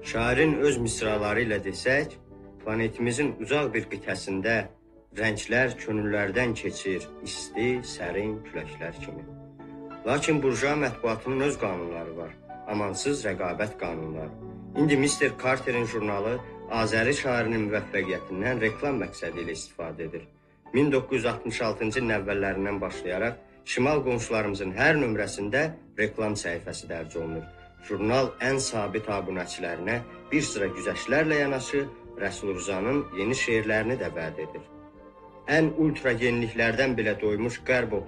Şairin öz misraları ilə desək, planetimizin uzaq bir qitəsində rənglər könüllərdən keçir, isti, sərin küləklər kimi. Lakin burjua mətbuatının öz qanunları var, amansız rəqabət qanunları. İndi Mr. Carter'in jurnalı Azəri şairinin müvəffəqiyyətindən reklam məqsədi ilə istifadə edir. 1966-cı ilin əvvəllərindən başlayaraq şimal qonşularımızın hər nömrəsində reklam səhifəsi dərc olunur. Jurnal ən sabit abunəçilərinə bir sıra güzəştlərlə yanaşı Rəsul Rızanın yeni şeirlərini də vəd edir. Ən ultra yeniliklərdən belə doymuş qərb